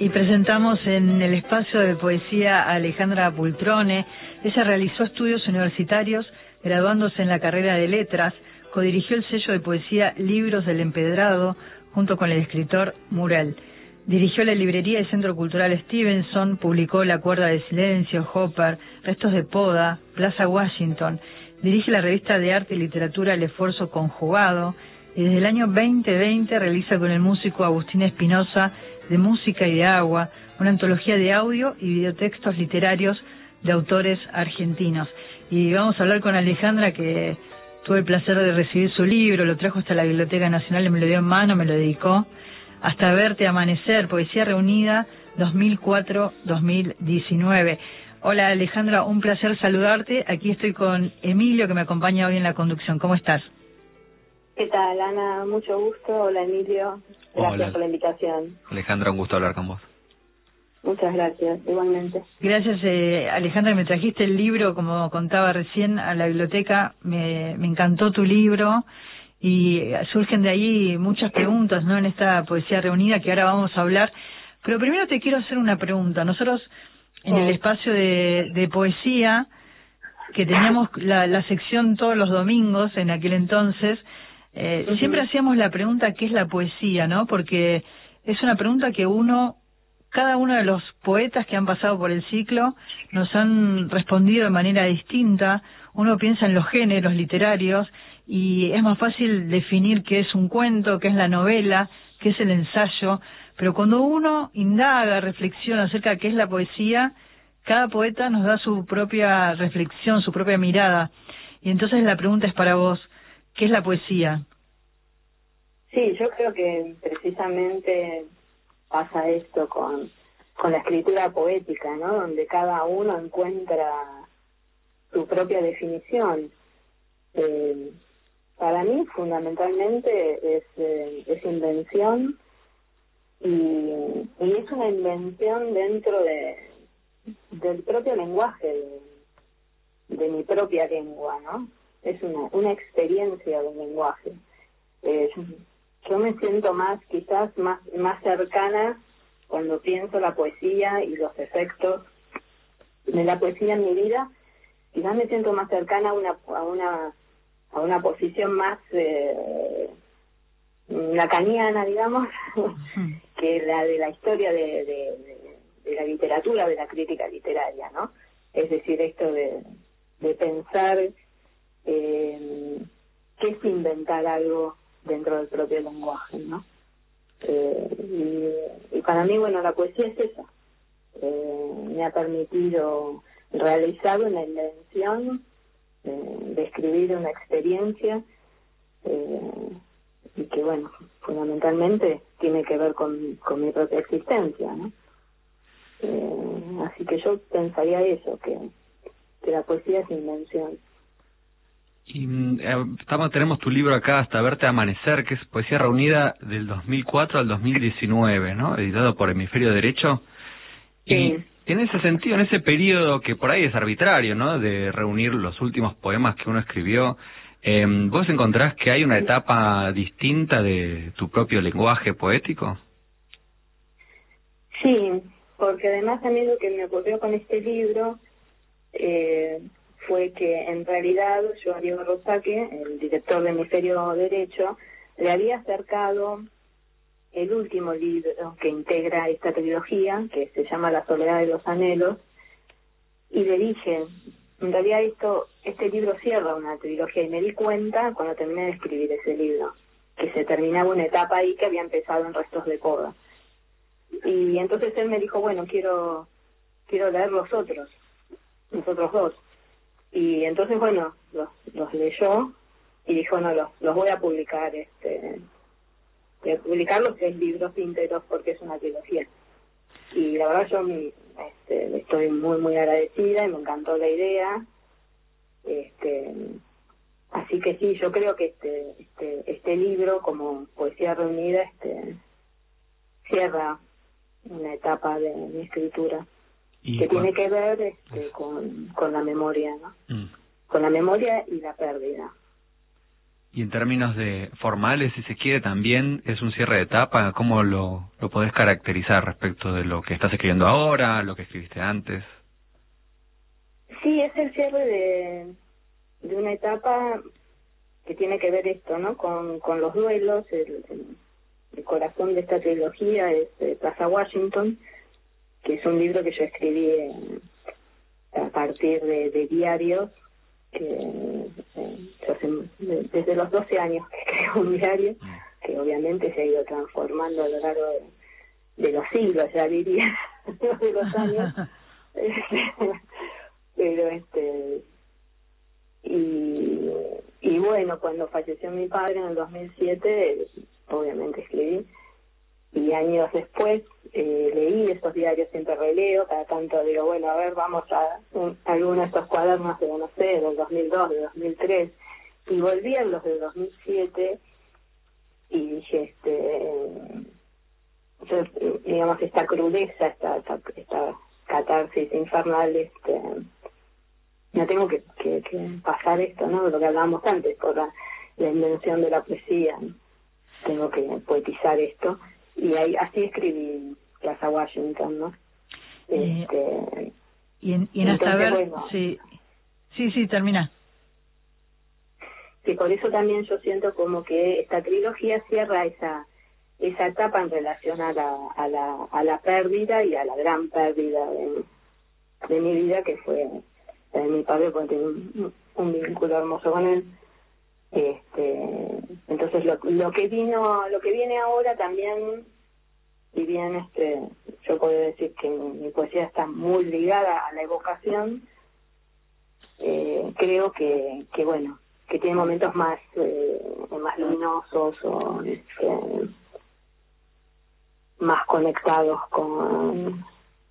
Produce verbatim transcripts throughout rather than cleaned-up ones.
Y presentamos en el espacio de poesía a Alejandra Pultrone. Ella realizó estudios universitarios, graduándose en la carrera de Letras, codirigió el sello de poesía Libros del Empedrado, junto con el escritor Murel. Dirigió la librería y Centro Cultural Stevenson, publicó La Cuerda de Silencio, Hopper, Restos de Poda, Plaza Washington. Dirige la revista de arte y literatura El Esfuerzo Conjugado, y desde el año veinte veinte realiza con el músico Agustín Espinosa de Música y de Agua, una antología de audio y videotextos literarios de autores argentinos. Y vamos a hablar con Alejandra, que tuve el placer de recibir su libro, lo trajo hasta la Biblioteca Nacional, me lo dio en mano, me lo dedicó. Hasta verte amanecer, Poesía Reunida dos mil cuatro a dos mil diecinueve. Hola Alejandra, un placer saludarte. Aquí estoy con Emilio, que me acompaña hoy en la conducción. ¿Cómo estás? ¿Qué tal, Ana? Mucho gusto. Hola, Emilio. Gracias Hola. por la invitación. Alejandra, un gusto hablar con vos. Muchas gracias, igualmente. Gracias, eh, Alejandra, me trajiste el libro, como contaba recién, a la biblioteca. Me, me encantó tu libro y surgen de ahí muchas preguntas, ¿no?, en esta poesía reunida que ahora vamos a hablar. Pero primero te quiero hacer una pregunta. Nosotros, en el espacio de, de poesía, que teníamos la, la sección todos los domingos en aquel entonces, eh, uh-huh. siempre hacíamos la pregunta ¿qué es la poesía?, ¿no? Porque es una pregunta que uno, cada uno de los poetas que han pasado por el ciclo nos han respondido de manera distinta. Uno piensa en los géneros literarios y es más fácil definir qué es un cuento, qué es la novela, qué es el ensayo, pero cuando uno indaga, reflexiona acerca de qué es la poesía, cada poeta nos da su propia reflexión, su propia mirada. Y entonces la pregunta es para vos, ¿qué es la poesía? Sí, yo creo que precisamente pasa esto con, con la escritura poética, ¿no? Donde cada uno encuentra su propia definición. Eh, para mí, fundamentalmente, es, eh, es invención y, y es una invención dentro de del propio lenguaje, de, de mi propia lengua, ¿no? Es una, una experiencia del lenguaje. Eh, yo, yo me siento más, quizás, más, más cercana cuando pienso la poesía y los efectos de la poesía en mi vida. Quizás me siento más cercana a una a una a una posición más eh, lacaniana, digamos, que la de la historia de, de, de, de la literatura, de la crítica literaria, ¿no? Es decir, esto de, de pensar eh, qué es inventar algo dentro del propio lenguaje, ¿no? Eh, y, y para mí, bueno, la poesía es esa. Eh, me ha permitido realizar una invención, eh, de escribir una experiencia, eh, y que, bueno, fundamentalmente tiene que ver con, con mi propia existencia, ¿no? Eh, así que yo pensaría eso, que, que la poesía es invención. Y eh, estamos, tenemos tu libro acá, Hasta verte amanecer, que es Poesía Reunida del dos mil cuatro al dos mil diecinueve, ¿no? Editado por Hemisferio Derecho. Sí. Y en ese sentido, en ese periodo que por ahí es arbitrario, ¿no?, de reunir los últimos poemas que uno escribió, eh, ¿vos encontrás que hay una etapa distinta de tu propio lenguaje poético? Sí, porque además a mí lo que me ocurrió con este libro eh, fue que en realidad yo a Diego Rosaque, el director de Hemisferio Derecho, le había acercado el último libro que integra esta trilogía, que se llama La soledad de los anhelos, y le dije, en realidad esto, este libro cierra una trilogía, y me di cuenta cuando terminé de escribir ese libro, que se terminaba una etapa ahí que había empezado en Restos de Poda. Y entonces él me dijo, bueno, quiero quiero leer los otros, los otros dos. Y entonces, bueno, los, los leyó y dijo, no, los, los voy a publicar, este... de publicar los tres libros íntegros porque es una trilogía. Y la verdad yo este, estoy muy muy agradecida y me encantó la idea. Este, así que sí, yo creo que este este este libro, como Poesía Reunida, este cierra una etapa de mi escritura que tiene que ver este, con, con la memoria, ¿no? Mm. Con la memoria y la pérdida. Y en términos de formales, si se quiere, también es un cierre de etapa. ¿Cómo lo, lo podés caracterizar respecto de lo que estás escribiendo ahora, lo que escribiste antes? Sí, es el cierre de, de una etapa que tiene que ver esto, ¿no? Con, con los duelos. El, el, el corazón de esta trilogía es eh, Plaza Washington, que es un libro que yo escribí eh, a partir de, de diarios. Que eh, yo hace, desde los doce años que escribo un diario, que obviamente se ha ido transformando a lo largo de, de los siglos, ya diría, de los años. Pero este y, y bueno, cuando falleció mi padre en el dos mil siete, obviamente escribí, y años después eh, leí esos diarios, siempre releo, cada tanto digo, bueno, a ver, vamos a, un, a alguno de estos cuadernos de, no sé, del dos mil dos, de dos mil tres, y volví a los del dos mil siete y dije, este, yo, digamos, esta crudeza, esta, esta, esta catarsis infernal, este, no tengo que, que, que pasar esto, ¿no? De lo que hablábamos antes, por la, la invención de la poesía, tengo que poetizar esto. Y ahí así escribí Plaza Washington, ¿no? Este, eh, y en, y en entonces, hasta ver, bueno, sí, sí, sí, termina. Sí, por eso también yo siento como que esta trilogía cierra esa esa etapa en relación a la a la a la pérdida y a la gran pérdida de, de mi vida, que fue la de mi padre, porque tengo un, un vínculo hermoso con él. Este, entonces lo, lo que vino, lo que viene ahora también, si bien este, yo puedo decir que mi, mi poesía está muy ligada a la evocación, eh, creo que, que bueno, que tiene momentos más, eh, más luminosos o este, más conectados con,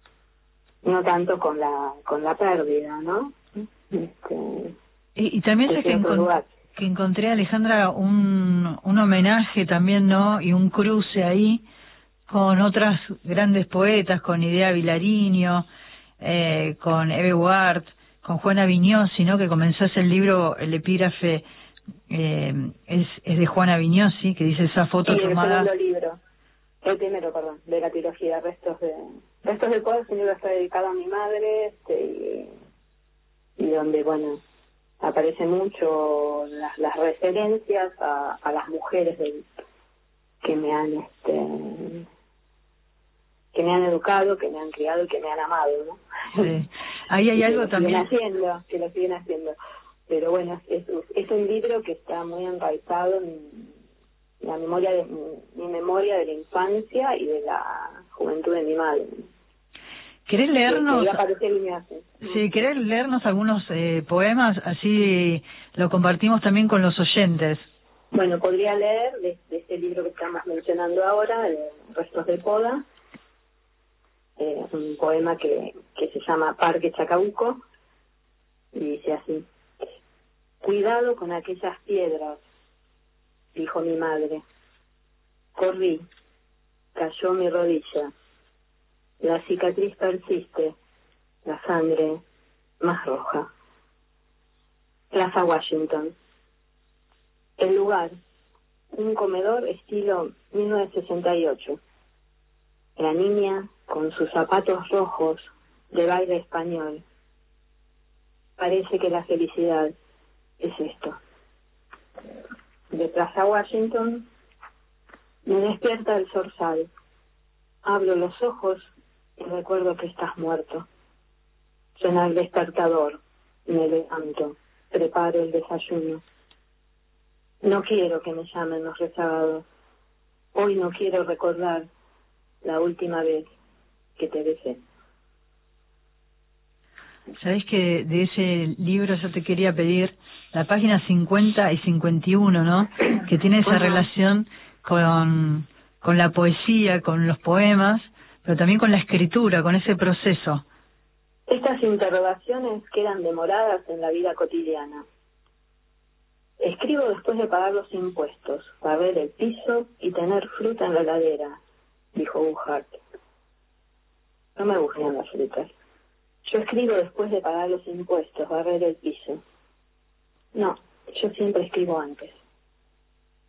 no tanto con la, con la pérdida, ¿no? Este, Y, y también sé que, encont que encontré, Alejandra, un, un homenaje también, ¿no? Y un cruce ahí con otras grandes poetas, con Idea Vilariño, eh, con Eve Ward, con Juana Vignosi, ¿no? Que comenzó ese libro, el epígrafe eh, es, es de Juana Vignosi, que dice esa foto sí, tomada. El segundo libro, el primero, perdón, de la trilogía, Restos de Restos de Poder, un libro está dedicado a mi madre, este, y, y donde, bueno, aparece mucho las, las referencias a, a las mujeres del, que me han este que me han educado, que me han criado y que me han amado, ¿no? Sí. Ahí hay algo que también lo siguen haciendo, que lo siguen haciendo. Pero bueno, es, es un libro que está muy enraizado en la memoria de mi memoria de la infancia y de la juventud de mi madre. ¿Querés leernos? Sí, ¿querés leernos algunos eh, poemas? Así lo compartimos también con los oyentes. Bueno, podría leer de, de este libro que estamos mencionando ahora, de Restos de Poda, eh, un poema que, que se llama Parque Chacabuco, y dice así: cuidado con aquellas piedras, dijo mi madre. Corrí, cayó mi rodilla. La cicatriz persiste, la sangre más roja. Plaza Washington. El lugar, un comedor estilo mil novecientos sesenta y ocho. La niña con sus zapatos rojos de baile español. Parece que la felicidad es esto. De Plaza Washington me despierta el zorzal. Abro los ojos y recuerdo que estás muerto. Suena el despertador, me levanto, preparo el desayuno. No quiero que me llamen los rezagados. Hoy no quiero recordar la última vez que te besé. Sabés que de ese libro yo te quería pedir la página cincuenta y cincuenta y uno, ¿no? Que tiene esa Ajá. relación con, con la poesía, con los poemas, pero también con la escritura, con ese proceso. Estas interrogaciones quedan demoradas en la vida cotidiana. Escribo después de pagar los impuestos, barrer el piso y tener fruta en la heladera, dijo Buchart. No me gustan las frutas. Yo escribo después de pagar los impuestos, barrer el piso. No, yo siempre escribo antes.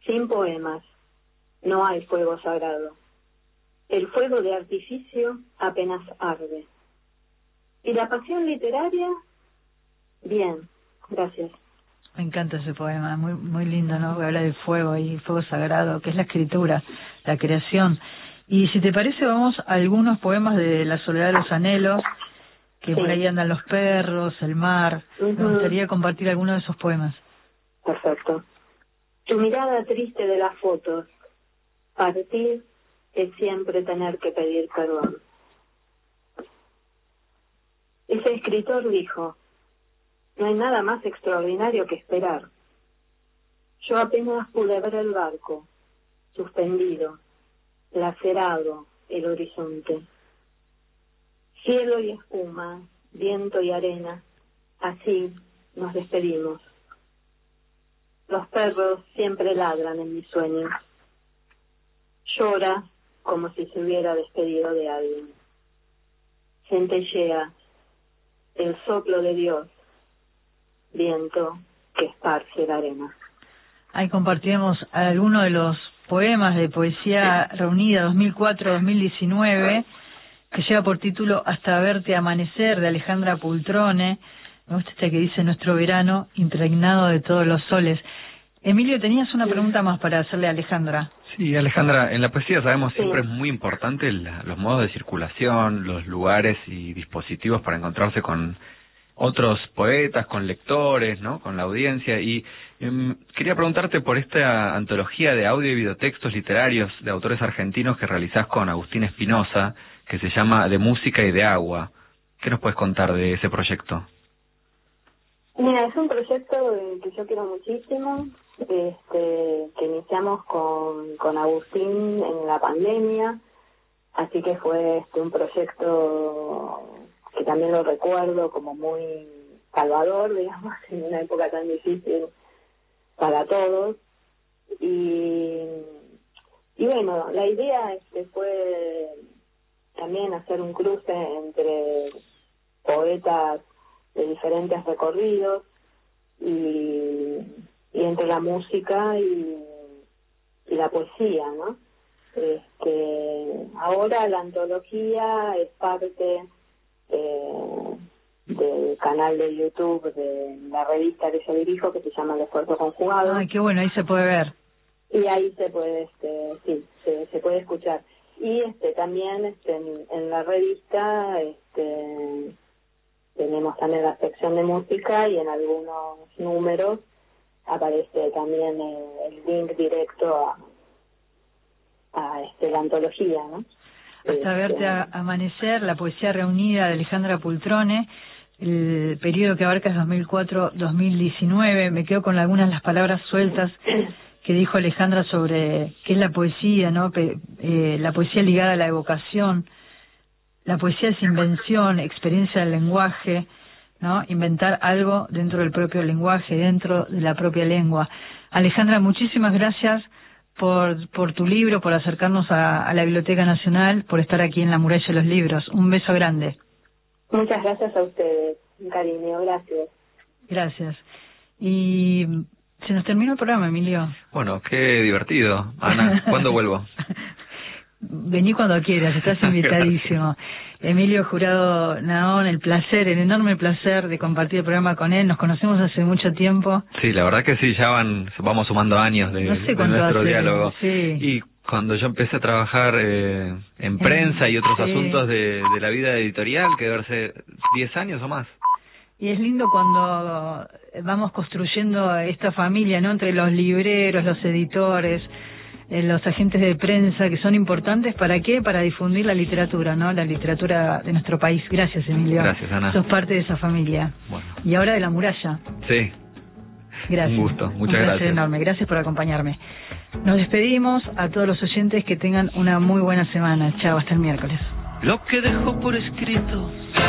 Sin poemas no hay fuego sagrado. El fuego de artificio apenas arde. ¿Y la pasión literaria? Bien, gracias. Me encanta ese poema, muy muy lindo, ¿no? Habla del fuego y el fuego sagrado, que es la escritura, la creación. Y si te parece, vamos a algunos poemas de La soledad de los anhelos, que sí. Por ahí andan los perros, el mar. Uh-huh. Me gustaría compartir algunos de esos poemas. Perfecto. Tu mirada triste de las fotos. Partir es siempre tener que pedir perdón. Ese escritor dijo: no hay nada más extraordinario que esperar. Yo apenas pude ver el barco, suspendido, lacerado el horizonte. Cielo y espuma, viento y arena, así nos despedimos. Los perros siempre ladran en mis sueños. Llora como si se hubiera despedido de alguien. Centellea el soplo de Dios, viento que esparce la arena. Ahí compartimos algunos de los poemas de Poesía Reunida dos mil cuatro a dos mil diecinueve, que lleva por título Hasta verte amanecer, de Alejandra Pultrone. Me gusta este que dice: nuestro verano impregnado de todos los soles. Emilio, tenías una pregunta más para hacerle a Alejandra. Sí, Alejandra, en la poesía sabemos sí. siempre es muy importante la, los modos de circulación, los lugares y dispositivos para encontrarse con otros poetas, con lectores, ¿no? Con la audiencia. Y eh, quería preguntarte por esta antología de audio y videotextos literarios de autores argentinos que realizás con Agustín Espinosa, que se llama De Música y de Agua. ¿Qué nos puedes contar de ese proyecto? Mira, es un proyecto que yo quiero muchísimo, este, que iniciamos con, con Agustín en la pandemia, así que fue este, un proyecto que también lo recuerdo como muy salvador, digamos, en una época tan difícil para todos. Y, y bueno, la idea este, fue también hacer un cruce entre poetas de diferentes recorridos y, y entre la música y, y la poesía, ¿no? Este, ahora la antología es parte eh, del canal de YouTube de la revista que yo dirijo, que se llama El Esfuerzo Conjugado. Ay, qué bueno, ahí se puede ver. Y ahí se puede, este, sí, se, se puede escuchar. Y este también este, en, en la revista este tenemos también la sección de música y en algunos números aparece también el, el link directo a, a este, la antología, ¿no? Hasta este, verte a, amanecer, la poesía reunida de Alejandra Pultrone, el periodo que abarca es dos mil cuatro a dos mil diecinueve. Me quedo con algunas de las palabras sueltas que dijo Alejandra sobre qué es la poesía, ¿no? Pe, eh, la poesía ligada a la evocación. La poesía es invención, experiencia del lenguaje, ¿no? Inventar algo dentro del propio lenguaje, dentro de la propia lengua. Alejandra, muchísimas gracias por por tu libro, por acercarnos a, a la Biblioteca Nacional, por estar aquí en La Muralla de los Libros. Un beso grande. Muchas gracias a ustedes, cariño, gracias. Gracias. Y se nos terminó el programa, Emilio. Bueno, qué divertido. Ana, ¿cuándo vuelvo? Vení cuando quieras, estás invitadísimo. Emilio Jurado Naón, el placer, el enorme placer de compartir el programa con él. Nos conocemos hace mucho tiempo. Sí, la verdad que sí, ya van, vamos sumando años de, no sé de nuestro hace, diálogo. Sí. Y cuando yo empecé a trabajar eh, en prensa y otros sí. asuntos de, de la vida editorial, que debe ser diez años o más. Y es lindo cuando vamos construyendo esta familia, ¿no? Entre los libreros, los editores, eh, los agentes de prensa, que son importantes. ¿Para qué? Para difundir la literatura, ¿no? La literatura de nuestro país. Gracias, Emilio. Gracias, Ana. Sos parte de esa familia. Bueno. Y ahora de La Muralla. Sí. Gracias. Un gusto, muchas Un placer gracias. enorme. Gracias por acompañarme. Nos despedimos. A todos los oyentes, que tengan una muy buena semana. Chao, hasta el miércoles. Lo que dejó por escrito.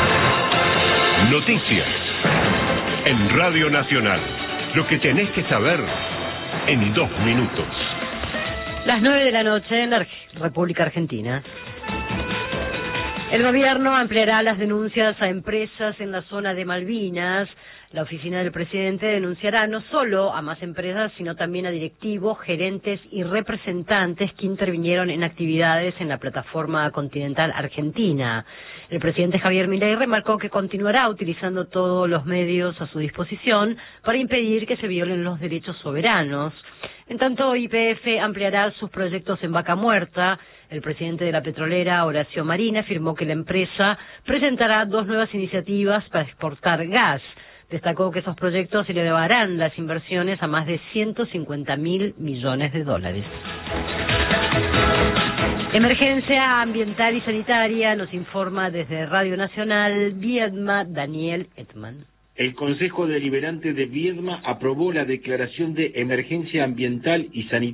Noticias en Radio Nacional. Lo que tenés que saber en dos minutos. Las nueve de la noche en la República Argentina. El gobierno ampliará las denuncias a empresas en la zona de Malvinas. La oficina del presidente denunciará no solo a más empresas, sino también a directivos, gerentes y representantes que intervinieron en actividades en la plataforma continental argentina. El presidente Javier Milei remarcó que continuará utilizando todos los medios a su disposición para impedir que se violen los derechos soberanos. En tanto, Y P F ampliará sus proyectos en Vaca Muerta. El presidente de la petrolera, Horacio Marín, afirmó que la empresa presentará dos nuevas iniciativas para exportar gas. Destacó que esos proyectos elevarán las inversiones a más de ciento cincuenta mil millones de dólares. Emergencia ambiental y sanitaria, nos informa desde Radio Nacional Viedma Daniel Etman. El Consejo Deliberante de Viedma aprobó la declaración de emergencia ambiental y sanitaria